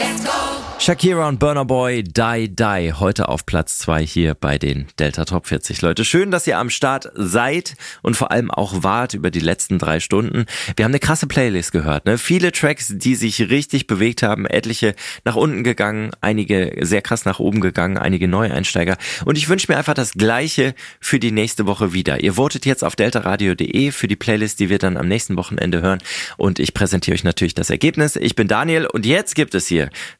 Shakira und Burna Boy, Die Die, heute auf Platz 2 hier bei den Delta Top 40. Leute, schön, dass ihr am Start seid und vor allem auch wart über die letzten 3 Stunden. Wir haben eine krasse Playlist gehört, ne? Viele Tracks, die sich richtig bewegt haben, etliche nach unten gegangen, einige sehr krass nach oben gegangen, einige Neueinsteiger. Und ich wünsche mir einfach das Gleiche für die nächste Woche wieder. Ihr votet jetzt auf deltaradio.de für die Playlist, die wir dann am nächsten Wochenende hören. Und ich präsentiere euch natürlich das Ergebnis. Ich bin Daniel und jetzt gibt es hier